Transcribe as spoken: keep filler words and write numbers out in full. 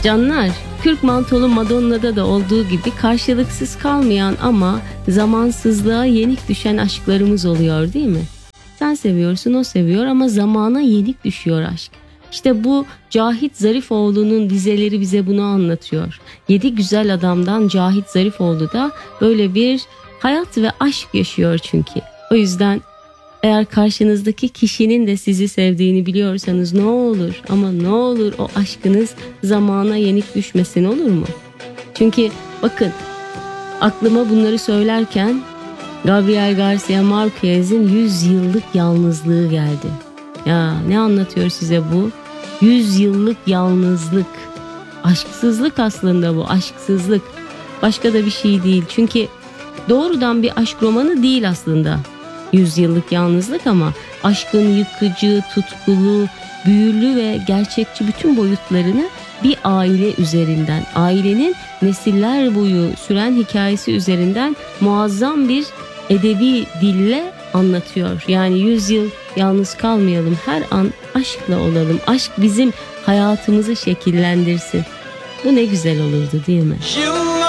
Canlar, Kürk Mantolu Madonna'da da olduğu gibi karşılıksız kalmayan ama zamansızlığa yenik düşen aşklarımız oluyor değil mi? Sen seviyorsun, o seviyor ama zamana yenik düşüyor aşk. İşte bu Cahit Zarifoğlu'nun dizeleri bize bunu anlatıyor. Yedi güzel adamdan Cahit Zarifoğlu da böyle bir hayat ve aşk yaşıyor çünkü. O yüzden eğer karşınızdaki kişinin de sizi sevdiğini biliyorsanız ne olur ama ne olur o aşkınız zamana yenik düşmesin, olur mu? Çünkü bakın, aklıma bunları söylerken Gabriel Garcia Marquez'in yüz yıllık yalnızlığı geldi. Ya ne anlatıyor size bu? yüz yıllık yalnızlık. Aşksızlık aslında bu, aşksızlık. Başka da bir şey değil. Çünkü doğrudan bir aşk romanı değil aslında yüz yıllık yalnızlık, ama aşkın yıkıcı, tutkulu, büyülü ve gerçekçi bütün boyutlarını bir aile üzerinden, ailenin nesiller boyu süren hikayesi üzerinden muazzam bir edebi dille anlatıyor. Yani yüz yıl yalnız kalmayalım, her an aşkla olalım. Aşk bizim hayatımızı şekillendirsin. Bu ne güzel olurdu değil mi?